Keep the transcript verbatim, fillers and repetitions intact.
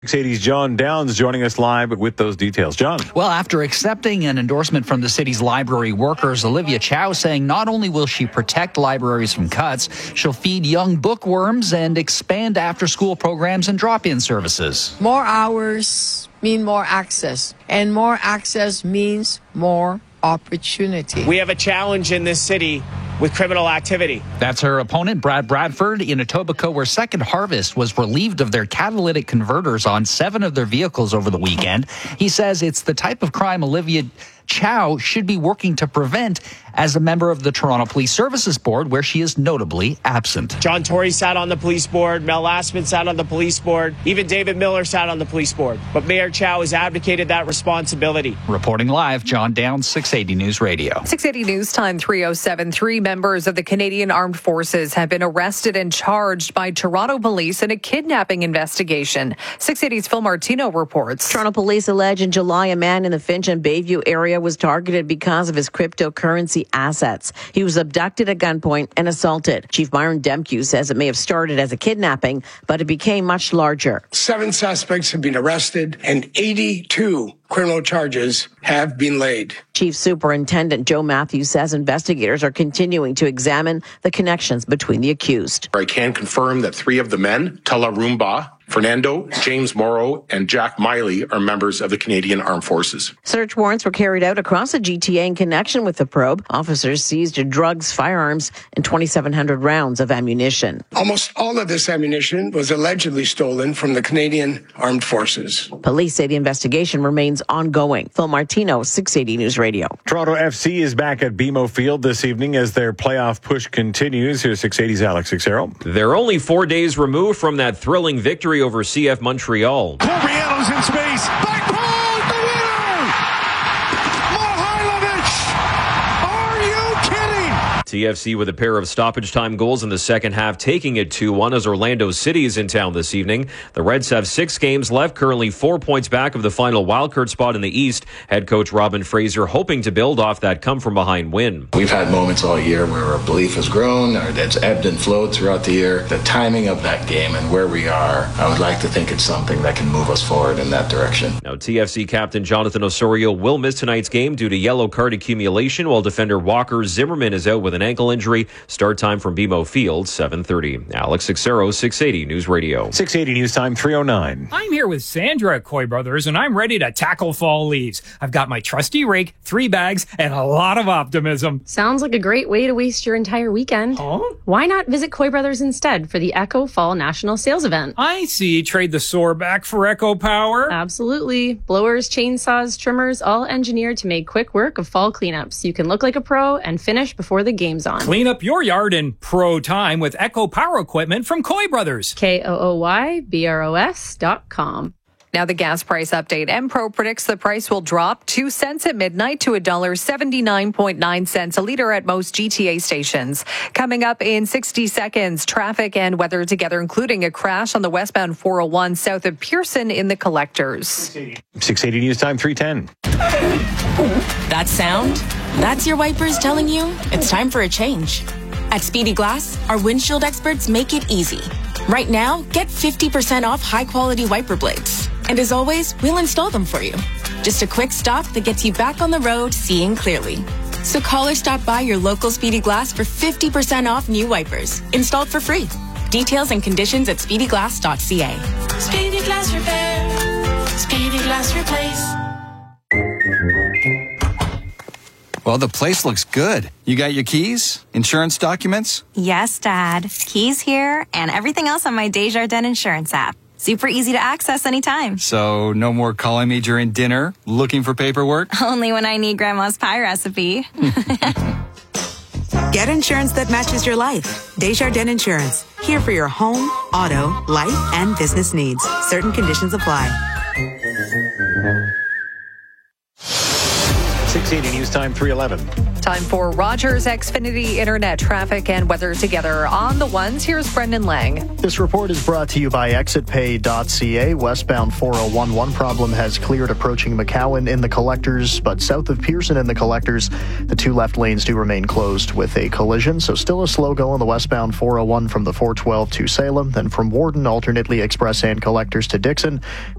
six eighty's John Downs joining us live with those details. John. Well, after accepting an endorsement from the city's library workers, Olivia Chow saying not only will she protect libraries from cuts, she'll feed young bookworms and expand after-school programs and drop-in services. More hours mean more access, and more access means more opportunity. We have a challenge in this city with criminal activity. That's her opponent, Brad Bradford, in Etobicoke, where Second Harvest was relieved of their catalytic converters on seven of their vehicles over the weekend. He says it's the type of crime Olivia Chow should be working to prevent as a member of the Toronto Police Services Board, where she is notably absent. John Tory sat on the police board, Mel Lastman sat on the police board, even David Miller sat on the police board. But Mayor Chow has abdicated that responsibility. Reporting live, John Downs, six eighty News Radio. six eighty News Time three oh seven. Three members of the Canadian Armed Forces have been arrested and charged by Toronto police in a kidnapping investigation. six eighty's Phil Martino reports. Toronto police allege in July a man in the Finch and Bayview area was targeted because of his cryptocurrency assets. He was abducted at gunpoint and assaulted. Chief Myron Demkew says it may have started as a kidnapping, but it became much larger. Seven suspects have been arrested and eighty-two criminal charges have been laid. Chief Superintendent Joe Matthews says investigators are continuing to examine the connections between the accused. I can confirm that three of the men, Tala Rumba, Fernando, James Morrow, and Jack Miley, are members of the Canadian Armed Forces. Search warrants were carried out across the G T A in connection with the probe. Officers seized drugs, firearms, and twenty-seven hundred rounds of ammunition. Almost all of this ammunition was allegedly stolen from the Canadian Armed Forces. Police say the investigation remains ongoing. Phil Martino, six eighty News Radio. Toronto F C is back at B M O Field this evening as their playoff push continues. Here's six eighty's Alex Sixero. They're only four days removed from that thrilling victory over C F Montreal. Corbiano's in space. Back post, the winner! Mihailovic! Are you kidding? T F C with a pair of stoppage time goals in the second half, taking it two one as Orlando City is in town this evening. The Reds have six games left, currently four points back of the final wildcard spot in the East. Head coach Robin Fraser hoping to build off that come-from-behind win. We've had moments all year where our belief has grown, or that's ebbed and flowed throughout the year. The timing of that game and where we are, I would like to think it's something that can move us forward in that direction. Now, T F C captain Jonathan Osorio will miss tonight's game due to yellow card accumulation, while defender Walker Zimmerman is out with an ankle injury. Start time from B M O Field, seven thirty. Alex Sixero, six eighty News Radio. six eighty News Time, three oh nine. I'm here with Sandra at Coy Brothers, and I'm ready to tackle fall leaves. I've got my trusty rake, three bags, and a lot of optimism. Sounds like a great way to waste your entire weekend. Huh? Why not visit Coy Brothers instead for the Echo Fall National Sales Event? I see. Trade the sore back for Echo Power? Absolutely. Blowers, chainsaws, trimmers, all engineered to make quick work of fall cleanups. You can look like a pro and finish before the game's on. Clean up your yard in pro time with Echo Power equipment from Coy Brothers. K O O Y B R O S dot com. Now the gas price update. Empro predicts the price will drop two cents at midnight to one dollar seventy-nine point nine cents a liter at most G T A stations. Coming up in sixty seconds, traffic and weather together, including a crash on the westbound four oh one south of Pearson in the Collectors. six eighty News Time, three ten. That sound? That's your wipers telling you it's time for a change. At Speedy Glass, our windshield experts make it easy. Right now, get fifty percent off high-quality wiper blades. And as always, we'll install them for you. Just a quick stop that gets you back on the road seeing clearly. So call or stop by your local Speedy Glass for fifty percent off new wipers, installed for free. Details and conditions at speedy glass dot c a. Speedy Glass Repair. Speedy Glass Replace. Well, the place looks good. You got your keys? Insurance documents? Yes, Dad. Keys here and everything else on my Desjardins Insurance app. Super easy to access anytime. So no more calling me during dinner, looking for paperwork? Only when I need Grandma's pie recipe. Get insurance that matches your life. Desjardins Insurance. Here for your home, auto, life, and business needs. Certain conditions apply. six eighty News Time, three eleven. Time for Rogers Xfinity Internet traffic and weather together. On the ones, here's Brendan Lang. This report is brought to you by exit pay dot c a. Westbound four oh one, one problem has cleared approaching McCowan in the collectors, but south of Pearson in the collectors, the two left lanes do remain closed with a collision. So still a slow go on the westbound four oh one from the four twelve to Salem, then from Warden, alternately express and collectors to Dixon.